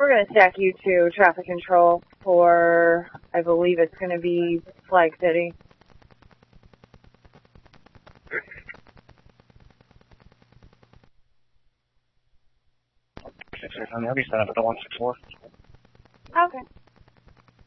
We're going to stack you to traffic control for, I believe it's going to be Flag City. On the other side of the 164. Okay.